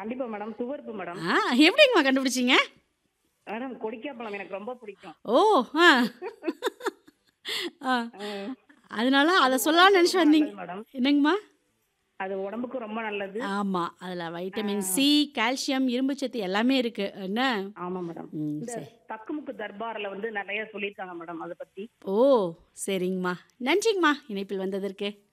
கண்டிப்பா மேடம். துவர்ப்பு மேடம். ஆ எப்படிங்கம்மா கண்டுபிடிச்சீங்க? மேடம் கொடிக்காப்பழம் எனக்கு ரொம்ப பிடிக்கும். ஓ! ஆ. ஆ. ம். அதனால அது அத சொல்லலாம்னு உடம்புக்கும் நெனச்சு ரொம்ப வந்தீங்க. நல்லது மேடம். என்னங்கம்மா? அது உடம்புக்கும் ரொம்ப நல்லது. ஆமா. அதுல ஆ வைட்டமின் சி, கால்சியம், இரும்பு சத்து எல்லாமே இருக்கு. என்ன? ஆமா மேடம். ம். இந்த தக்குமுக்கு தர்பார்ல வந்து நெறைய சொல்லியிருக்காங்க மேடம் அத பத்தி. ஓ! சரிங்கம்மா. நன்றிங்கம்மா, இணைப்பில் வந்ததற்கு.